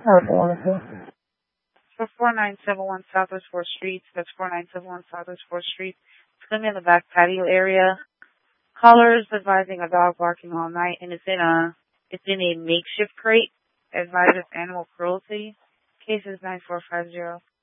For 4971 Southwest 4th Street, that's 4971 Southwest 4th Street. It's going to be in the back patio area. Callers advising a dog barking all night, and it's in a makeshift crate. Advises animal cruelty. Case is 9450.